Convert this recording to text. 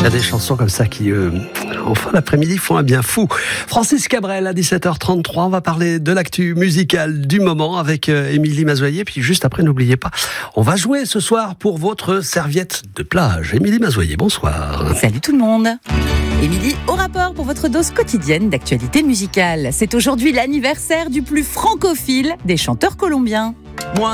y a des chansons comme ça qui, en fin d'après-midi, font un bien fou. Francis Cabrel à 17h33. On va parler de l'actu musicale du moment avec Émilie Mazoyer. Puis juste après, n'oubliez pas, on va jouer ce soir pour votre serviette de plage. Émilie Mazoyer, bonsoir. Salut tout le monde. Émilie, au rapport pour votre dose quotidienne d'actualité musicale. C'est aujourd'hui l'anniversaire du plus francophile des chanteurs colombiens. Moi